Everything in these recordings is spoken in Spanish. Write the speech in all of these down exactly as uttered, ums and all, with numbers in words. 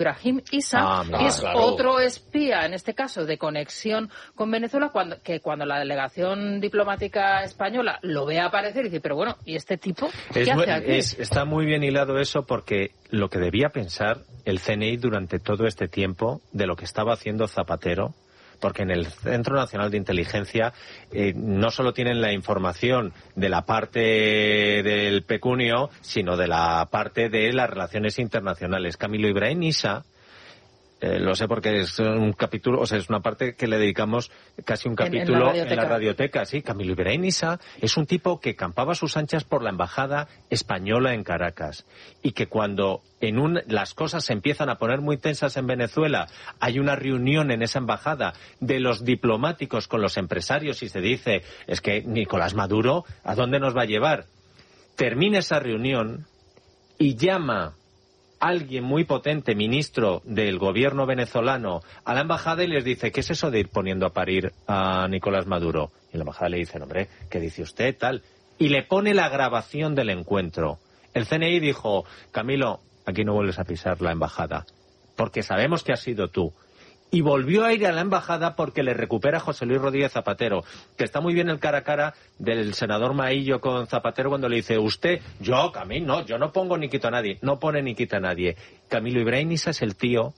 Ibrahim Issa, ah, que es claro. otro espía, en este caso, de conexión con Venezuela, cuando, que cuando la delegación diplomática española lo ve aparecer y dice, pero bueno, ¿y este tipo qué es hace muy, aquí? Es, está muy bien hilado eso, porque lo que debía pensar el C N I durante todo este tiempo de lo que estaba haciendo Zapatero, porque en el Centro Nacional de Inteligencia eh, no solo tienen la información de la parte del pecunio, sino de la parte de las relaciones internacionales. Camilo Ibrahim Issa, eh, lo sé porque es un capítulo, o sea, es una parte que le dedicamos casi un capítulo en, en, la, radioteca. en la radioteca. Sí, Camilo Ibrahim Issa es un tipo que campaba sus anchas por la embajada española en Caracas, y que cuando en un, las cosas se empiezan a poner muy tensas en Venezuela, hay una reunión en esa embajada de los diplomáticos con los empresarios y se dice, es que Nicolás Maduro, ¿a dónde nos va a llevar? Termina esa reunión y llama alguien muy potente, ministro del gobierno venezolano, a la embajada y les dice, ¿qué es eso de ir poniendo a parir a Nicolás Maduro? Y la embajada le dice, hombre, ¿qué dice usted? Tal. Y le pone la grabación del encuentro. El C N I dijo, Camilo, aquí no vuelves a pisar la embajada, porque sabemos que has sido tú. Y volvió a ir a la embajada porque le recupera José Luis Rodríguez Zapatero, que está muy bien el cara a cara del senador Maillo con Zapatero cuando le dice, usted, yo, Camilo, no, yo no pongo ni quito a nadie, no pone ni quita a nadie. Camilo Ibrahim Issa es el tío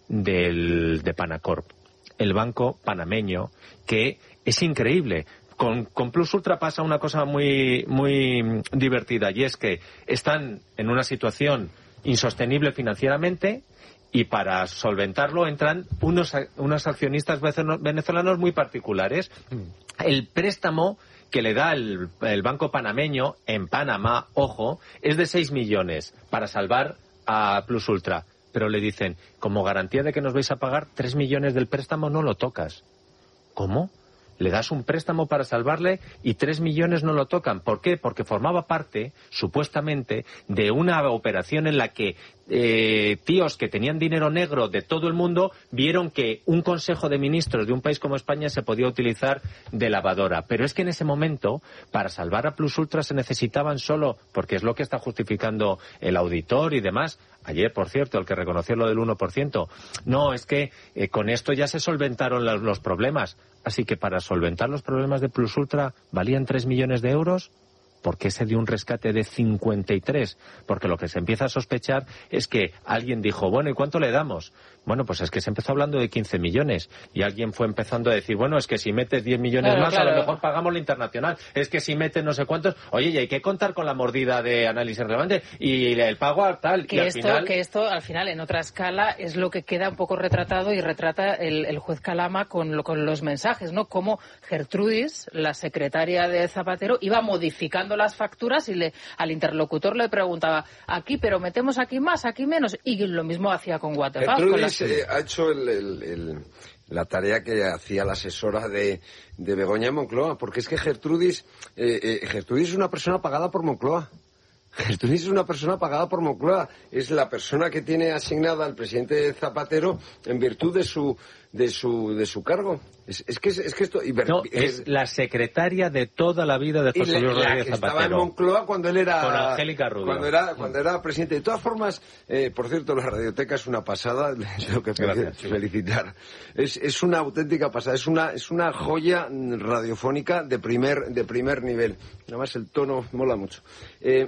del, de Panacorp, el banco panameño, que es increíble. Con, con Plus Ultra pasa una cosa muy, muy divertida, y es que están en una situación insostenible financieramente, y para solventarlo entran unos, unos accionistas venezolanos muy particulares. El préstamo que le da el, el banco panameño en Panamá, ojo, es de seis millones para salvar a Plus Ultra. Pero le dicen, como garantía de que nos vais a pagar, tres millones del préstamo no lo tocas. ¿Cómo? Le das un préstamo para salvarle y tres millones no lo tocan. ¿Por qué? Porque formaba parte, supuestamente, de una operación en la que eh, tíos que tenían dinero negro de todo el mundo vieron que un consejo de ministros de un país como España se podía utilizar de lavadora. Pero es que en ese momento, para salvar a Plus Ultra se necesitaban solo, porque es lo que está justificando el auditor y demás. Ayer, por cierto, el que reconoció lo del uno por ciento. No, es que eh, con esto ya se solventaron los, los problemas. Así que para solventar los problemas de Plus Ultra valían tres millones de euros. ¿Por qué se dio un rescate de cincuenta y tres? Porque lo que se empieza a sospechar es que alguien dijo, bueno, ¿y cuánto le damos? Bueno, pues es que se empezó hablando de quince millones. Y alguien fue empezando a decir, bueno, es que si metes diez millones claro, más, claro. a lo mejor pagamos la internacional. Es que si metes no sé cuántos... Oye, y hay que contar con la mordida de análisis relevante y el pago a tal... Que, y al esto, final... que esto, al final, en otra escala, es lo que queda un poco retratado y retrata el, el juez Calama con, lo, con los mensajes, ¿no? Cómo Gertrudis, la secretaria de Zapatero, iba modificando las facturas y le, al interlocutor le preguntaba, aquí, pero metemos aquí más, aquí menos, y lo mismo hacía con Waterfall. Gertrudis con las... eh, ha hecho el, el, el, la tarea que hacía la asesora de, de Begoña Moncloa, porque es que Gertrudis, eh, eh, Gertrudis es una persona pagada por Moncloa. Gertrudis es una persona pagada por Moncloa, es la persona que tiene asignada al presidente Zapatero en virtud de su de su de su cargo. Es, es que es que esto y, no, es la secretaria de toda la vida de José Luis Rodríguez Zapatero. Estaba en Moncloa cuando él era con Angélica Rubio. Cuando era cuando era presidente. De todas formas, eh, por cierto, la radioteca es una pasada, tengo que Gracias, felicitar. Es es una auténtica pasada, es una es una joya radiofónica de primer de primer nivel. Además el tono mola mucho. Eh,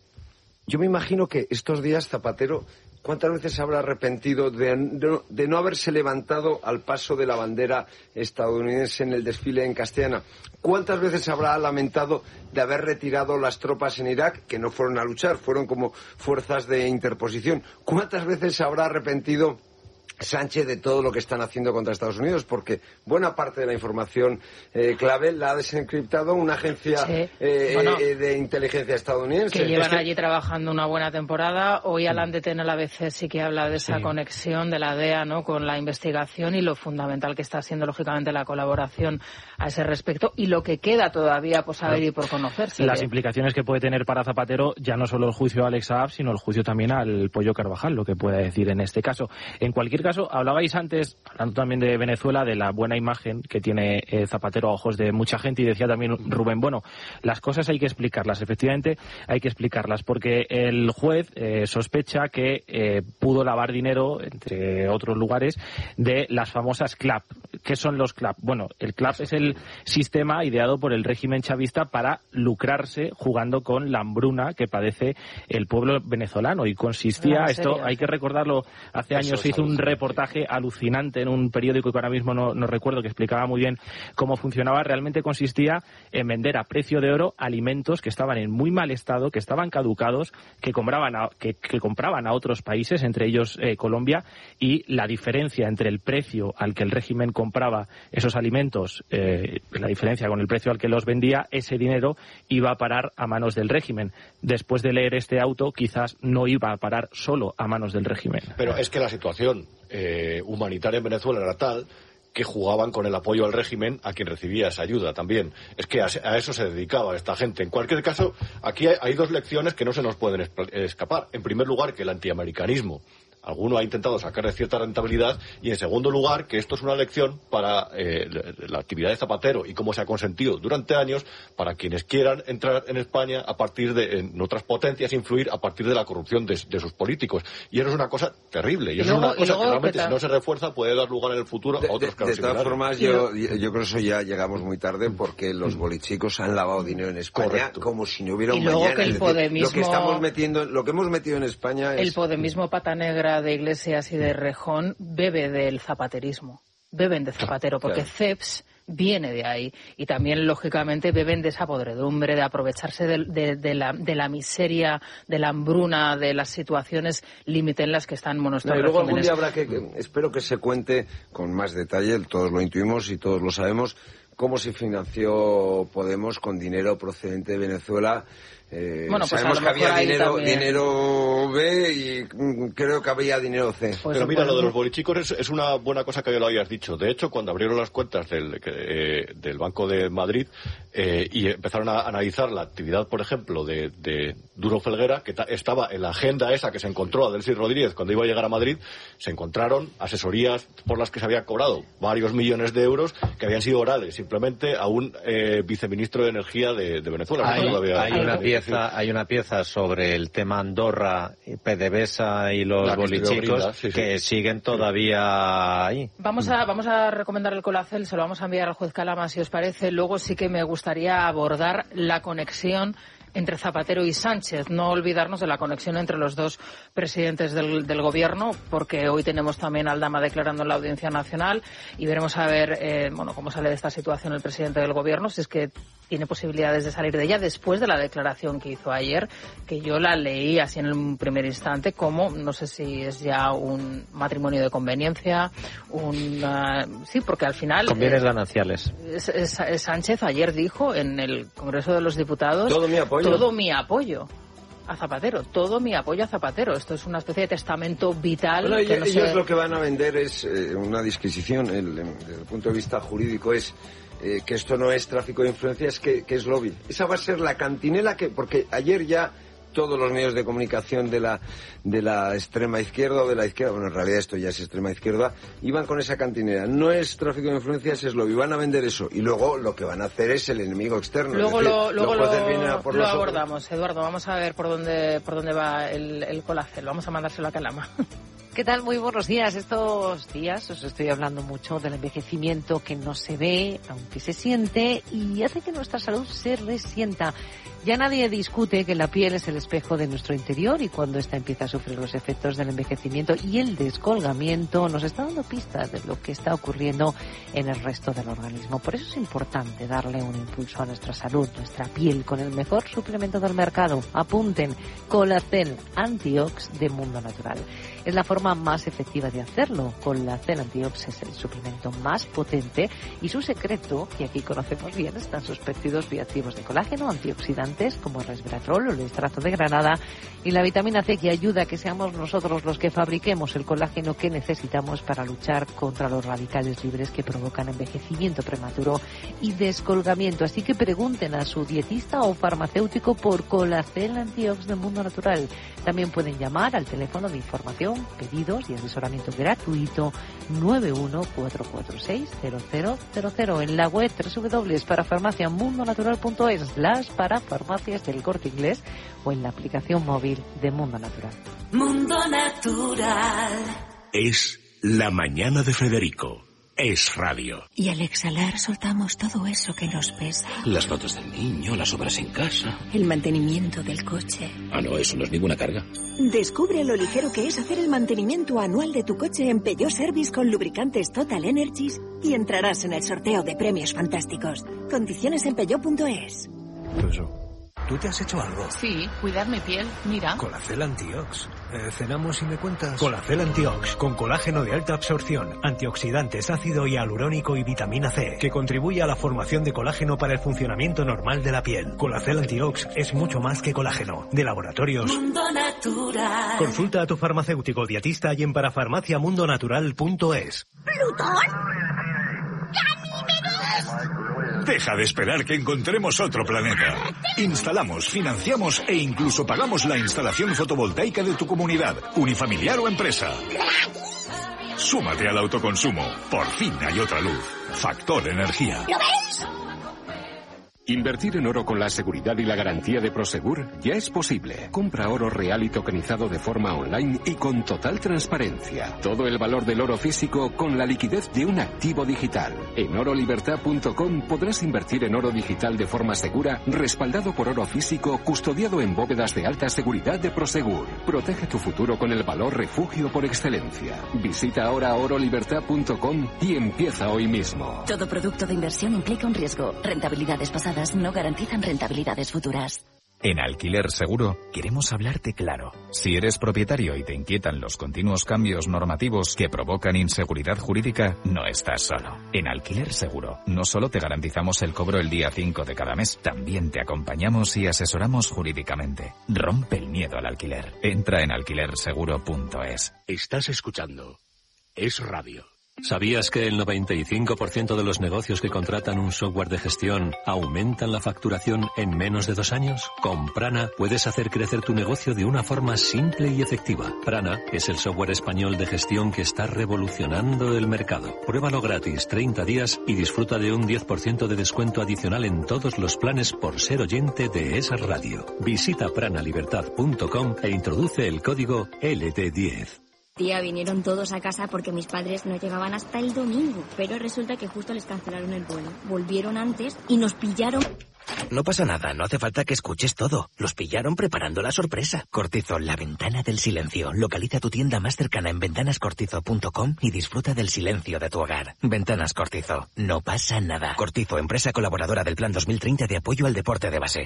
Yo me imagino que estos días Zapatero, ¿cuántas veces se habrá arrepentido de, de, de no haberse levantado al paso de la bandera estadounidense en el desfile en Castellana? ¿Cuántas veces se habrá lamentado de haber retirado las tropas en Irak, que no fueron a luchar, fueron como fuerzas de interposición? ¿Cuántas veces se habrá arrepentido Sánchez de todo lo que están haciendo contra Estados Unidos? Porque buena parte de la información eh, clave la ha desencriptado una agencia sí. eh, bueno, eh, de inteligencia estadounidense. Que llevan allí trabajando una buena temporada. Hoy Alain Détén en la A B C sí que habla de esa sí. conexión de la D E A, ¿no?, con la investigación y lo fundamental que está siendo, lógicamente, la colaboración a ese respecto y lo que queda todavía por saber y por conocerse. Las implicaciones que puede tener para Zapatero ya no solo el juicio a Alex Saab, sino el juicio también al Pollo Carvajal, lo que pueda decir en este caso. En cualquier caso, caso, hablabais antes, hablando también de Venezuela, de la buena imagen que tiene eh, Zapatero a ojos de mucha gente, y decía también Rubén, bueno, las cosas hay que explicarlas, efectivamente hay que explicarlas, porque el juez eh, sospecha que eh, pudo lavar dinero, entre otros lugares, de las famosas C L A P. ¿Qué son los C L A P? Bueno, el C L A P es el sistema ideado por el régimen chavista para lucrarse jugando con la hambruna que padece el pueblo venezolano, y consistía, esto hay que recordarlo, hace años se hizo un reportaje alucinante en un periódico que ahora mismo no, no recuerdo, que explicaba muy bien cómo funcionaba. Realmente consistía en vender a precio de oro alimentos que estaban en muy mal estado, que estaban caducados, que compraban a, que, que compraban a otros países, entre ellos eh, Colombia, y la diferencia entre el precio al que el régimen compraba esos alimentos, eh, la diferencia con el precio al que los vendía, ese dinero iba a parar a manos del régimen. Después de leer este auto, quizás no iba a parar solo a manos del régimen. Pero es que la situación eh, humanitaria en Venezuela era tal que jugaban con el apoyo al régimen a quien recibía esa ayuda también. Es que a, a eso se dedicaba esta gente. En cualquier caso, aquí hay, hay dos lecciones que no se nos pueden escapar. En primer lugar, que el antiamericanismo alguno ha intentado sacarle cierta rentabilidad, y en segundo lugar que esto es una lección para eh, la actividad de Zapatero y cómo se ha consentido durante años para quienes quieran entrar en España a partir de en otras potencias, influir a partir de la corrupción de, de sus políticos, y eso es una cosa terrible, y, y eso luego, es una cosa que realmente que si no se refuerza puede dar lugar en el futuro de, a otros casos de, de todas formas yo, yo creo que eso ya llegamos muy tarde, porque los bolichicos han lavado dinero en España. Correcto. Como si no hubiera un y luego mañana. Que el es decir, podemismo, lo que estamos metiendo, lo que hemos metido en España es... el podemismo pata negra de Iglesias y de Rejón bebe del zapaterismo, beben de Zapatero, porque claro. C E P S viene de ahí, y también lógicamente beben de esa podredumbre, de aprovecharse de, de, de, la, de la miseria, de la hambruna, de las situaciones límite en las que están nuestros no, y luego regímenes. Algún día habrá que, que, espero que se cuente con más detalle, todos lo intuimos y todos lo sabemos, cómo se financió Podemos con dinero procedente de Venezuela. Eh, bueno, pues sabemos que había dinero, también... dinero B y creo que había dinero C. Pues Pero mira, lo de los bolichicos es, es una buena cosa que ya lo hayas dicho. De hecho, cuando abrieron las cuentas del, eh, del Banco de Madrid eh, y empezaron a analizar la actividad, por ejemplo, de, de Duro Felguera, que ta, estaba en la agenda esa que se encontró a Delcy Rodríguez cuando iba a llegar a Madrid, se encontraron asesorías por las que se había cobrado varios millones de euros que habían sido orales simplemente a un eh, viceministro de Energía de, de Venezuela. Hay, no había, hay una pieza Hay una pieza sobre el tema Andorra, PDVSA y los bolichicos sí, sí. que siguen todavía ahí. Vamos a, vamos a recomendar el Colacel, se lo vamos a enviar al juez Calama, si os parece. Luego sí que me gustaría abordar la conexión entre Zapatero y Sánchez, no olvidarnos de la conexión entre los dos presidentes del, del gobierno, porque hoy tenemos también a Aldama declarando en la Audiencia Nacional y veremos a ver eh, bueno, cómo sale de esta situación el presidente del gobierno, si es que tiene posibilidades de salir de ella después de la declaración que hizo ayer, que yo la leí así en un primer instante como, no sé si es ya un matrimonio de conveniencia, un uh, sí, porque al final... Convienes eh, gananciales. Es, es, es Sánchez ayer dijo en el Congreso de los Diputados... Todo mi apoyo. Todo mi apoyo a Zapatero, todo mi apoyo a Zapatero. Esto es una especie de testamento vital. Bueno, que ellos, no se... ellos lo que van a vender es eh, una disquisición, el, desde el punto de vista jurídico es eh, que esto no es tráfico de influencias, que, que es lobby. Esa va a ser la cantinela que, porque ayer ya todos los medios de comunicación de la de la extrema izquierda o de la izquierda, bueno, en realidad esto ya es extrema izquierda, iban con esa cantinera. No es tráfico de influencias, es lobby. Van a vender eso. Y luego lo que van a hacer es el enemigo externo. Luego es decir, lo, luego los lo, por lo abordamos, Eduardo. Vamos a ver por dónde por dónde va el, el Colacel. Vamos a mandárselo a Calama. ¿Qué tal? Muy buenos días. Estos días os estoy hablando mucho del envejecimiento que no se ve, aunque se siente, y hace que nuestra salud se resienta. Ya nadie discute que la piel es el espejo de nuestro interior y cuando ésta empieza a sufrir los efectos del envejecimiento y el descolgamiento nos está dando pistas de lo que está ocurriendo en el resto del organismo. Por eso es importante darle un impulso a nuestra salud, nuestra piel, con el mejor suplemento del mercado. Apunten, Colacel Antiox de Mundo Natural. Es la forma más efectiva de hacerlo. Colacel Antiox es el suplemento más potente y su secreto, que aquí conocemos bien, están sus péptidos bioactivos de colágeno, antioxidantes antioxidantes como el resveratrol o el extracto de granada y la vitamina C, que ayuda a que seamos nosotros los que fabriquemos el colágeno que necesitamos para luchar contra los radicales libres que provocan envejecimiento prematuro y descolgamiento. Así que pregunten a su dietista o farmacéutico por Colacel Antiox de Mundo Natural. También pueden llamar al teléfono de información, pedidos y asesoramiento gratuito nueve uno cuatro cuatro seis cero cero cero cero, en la web doble u doble u doble u punto parafarmaciamundonatural punto es, las parafarmacias del Corte Inglés, o en la aplicación móvil de Mundo Natural. Mundo Natural. Es la mañana de Federico. Es radio. Y al exhalar soltamos todo eso que nos pesa. Las fotos del niño, las obras en casa. El mantenimiento del coche. Ah, no, eso no es ninguna carga. Descubre lo ligero que es hacer el mantenimiento anual de tu coche en Peugeot Service con lubricantes Total Energies y entrarás en el sorteo de premios fantásticos. Condiciones en peugeot punto es. ¿Tú te has hecho algo? Sí, cuidar mi piel, mira. Colacel Antiox. Eh, ¿Cenamos y me cuentas? Colacel Antiox, con colágeno de alta absorción, antioxidantes, ácido hialurónico y vitamina C, que contribuye a la formación de colágeno para el funcionamiento normal de la piel. Colacel Antiox es mucho más que colágeno. De Laboratorios Mundo Natural. Consulta a tu farmacéutico dietista y en parafarmaciamundonatural punto es. ¿Plutón? Deja de esperar que encontremos otro planeta. Instalamos, financiamos e incluso pagamos la instalación fotovoltaica de tu comunidad, unifamiliar o empresa. Súmate al autoconsumo. Por fin hay otra luz. Factor Energía. ¿Lo ves? Invertir en oro con la seguridad y la garantía de Prosegur ya es posible. Compra oro real y tokenizado de forma online y con total transparencia. Todo el valor del oro físico con la liquidez de un activo digital. En oro libertad punto com podrás invertir en oro digital de forma segura, respaldado por oro físico, custodiado en bóvedas de alta seguridad de Prosegur. Protege tu futuro con el valor refugio por excelencia. Visita ahora oro libertad punto com y empieza hoy mismo. Todo producto de inversión implica un riesgo. Rentabilidades pasadas no garantizan rentabilidades futuras. En Alquiler Seguro queremos hablarte claro. Si eres propietario y te inquietan los continuos cambios normativos que provocan inseguridad jurídica, no estás solo. En Alquiler Seguro no solo te garantizamos el cobro el día cinco de cada mes, también te acompañamos y asesoramos jurídicamente. Rompe el miedo al alquiler. Entra en alquiler seguro punto es. Estás escuchando Es Radio. ¿Sabías que el noventa y cinco por ciento de los negocios que contratan un software de gestión aumentan la facturación en menos de dos años? Con Prana puedes hacer crecer tu negocio de una forma simple y efectiva. Prana es el software español de gestión que está revolucionando el mercado. Pruébalo gratis treinta días y disfruta de un diez por ciento de descuento adicional en todos los planes por ser oyente de esa radio. Visita prana libertad punto com e introduce el código L D diez. Tía, vinieron todos a casa porque mis padres no llegaban hasta el domingo, pero resulta que justo les cancelaron el vuelo. Volvieron antes y nos pillaron. No pasa nada, no hace falta que escuches todo. Los pillaron preparando la sorpresa. Cortizo, la ventana del silencio. Localiza tu tienda más cercana en ventanas cortizo punto com y disfruta del silencio de tu hogar. Ventanas Cortizo, no pasa nada. Cortizo, empresa colaboradora del Plan dos mil treinta de apoyo al deporte de base.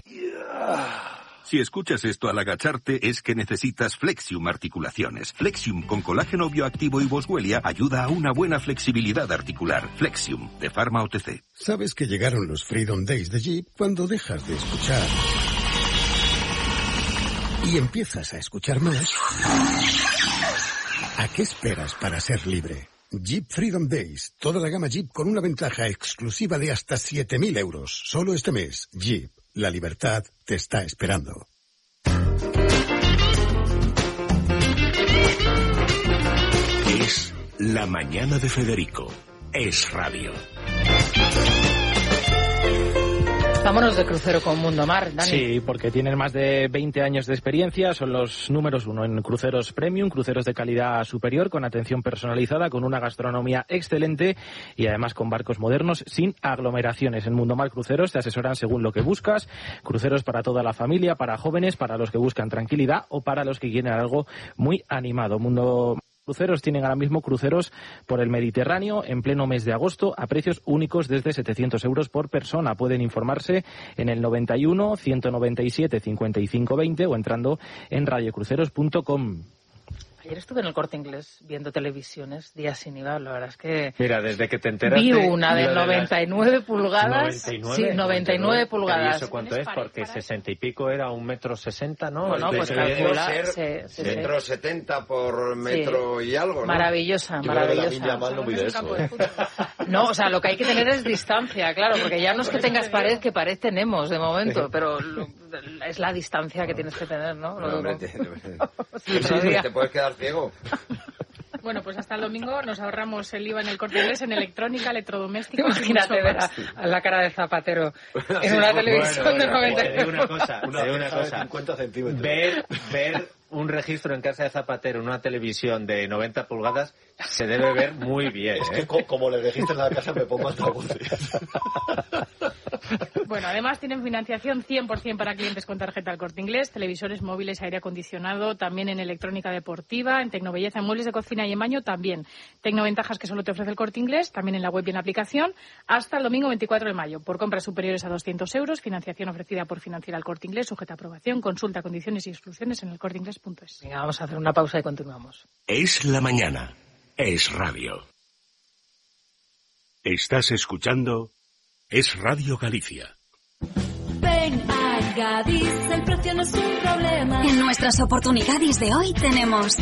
Si escuchas esto al agacharte es que necesitas Flexium Articulaciones. Flexium con colágeno bioactivo y boswellia ayuda a una buena flexibilidad articular. Flexium, de Pharma O T C. Sabes que llegaron los Freedom Days de Jeep cuando dejas de escuchar y empiezas a escuchar más. ¿A qué esperas para ser libre? Jeep Freedom Days. Toda la gama Jeep con una ventaja exclusiva de hasta siete mil euros. Solo este mes. Jeep. La libertad te está esperando. Es la mañana de Federico. Es radio. Vámonos de crucero con Mundo Mar, Dani. Sí, porque tienen más de veinte años de experiencia, son los números uno en cruceros premium, cruceros de calidad superior, con atención personalizada, con una gastronomía excelente y además con barcos modernos sin aglomeraciones. En Mundo Mar Cruceros te asesoran según lo que buscas, cruceros para toda la familia, para jóvenes, para los que buscan tranquilidad o para los que quieren algo muy animado. Mundo Cruceros tienen ahora mismo cruceros por el Mediterráneo en pleno mes de agosto a precios únicos desde setecientos euros por persona. Pueden informarse en el noventa y uno, ciento noventa y siete, cincuenta y cinco veinte o entrando en radiocruceros punto com. Ayer estuve en el Corte Inglés viendo televisiones, días sin I V A, la verdad es que... Mira, desde que te enteraste... Vi una de, de noventa y nueve las... pulgadas. ¿noventa y nueve? Sí, noventa y nueve pulgadas. ¿Y eso cuánto es? Porque sesenta y pico era un metro sesenta, ¿no? Bueno, pues calcula... Ser sí, sí, metro sí. setenta por metro sí. y algo, ¿no? Maravillosa, Yo maravillosa. Creo que la no mide eso, ¿eh? No, o sea, lo que hay que tener es distancia, claro, porque ya no es que tengas pared, que pared tenemos de momento, pero lo, es la distancia que tienes que tener, ¿no? No, hombre, te, sí, te, te puedes quedar ciego. Bueno, pues hasta el domingo nos ahorramos el I V A en el Corte Inglés, en electrónica, electrodomésticos. Imagínate ver a, a la cara de Zapatero en una sí, televisión bueno, bueno, de noventa y nueve. Te digo una cosa, una, te digo una cosa. cincuenta centímetros. Ver, ver un registro en casa de Zapatero en una televisión de noventa pulgadas se debe ver muy bien. Es ¿eh? que co como le registren la casa me pongo hasta voces. Bueno, además tienen financiación cien por ciento para clientes con tarjeta al Corte Inglés, televisores, móviles, aire acondicionado, también en electrónica deportiva, en tecnobelleza, en muebles de cocina y en baño también. Tecnoventajas que solo te ofrece el Corte Inglés, también en la web y en la aplicación, hasta el domingo veinticuatro de mayo. Por compras superiores a doscientos euros, financiación ofrecida por Financiera al Corte Inglés, sujeta a aprobación, consulta condiciones y exclusiones en el corte inglés punto es. Venga, vamos a hacer una pausa y continuamos. Es la mañana. Es radio. Estás escuchando Es Radio Galicia. Ven a Gadis, el precio no es un problema. En nuestras oportunidades de hoy tenemos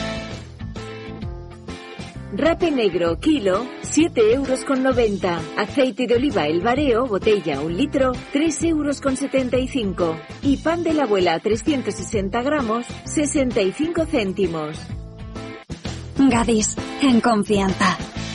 rape negro, kilo, siete euros con noventa. Aceite de oliva El Bareo, botella, un litro, tres euros con setenta y cinco. Y pan de la abuela, trescientos sesenta gramos, sesenta y cinco céntimos. Gadis, en confianza.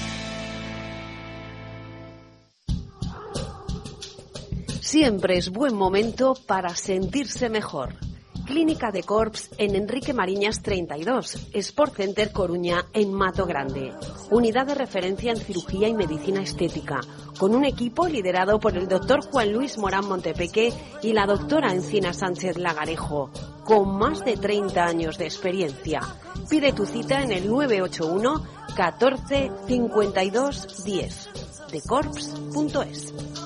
Siempre es buen momento para sentirse mejor. Clínica de Corps en Enrique Mariñas treinta y dos, Sport Center Coruña en Mato Grande. Unidad de referencia en cirugía y medicina estética, con un equipo liderado por el doctor Juan Luis Morán Montepeque y la doctora Encina Sánchez Lagarejo, con más de treinta años de experiencia. Pide tu cita en el nueve ocho uno catorce cincuenta y dos diez, de corps punto es.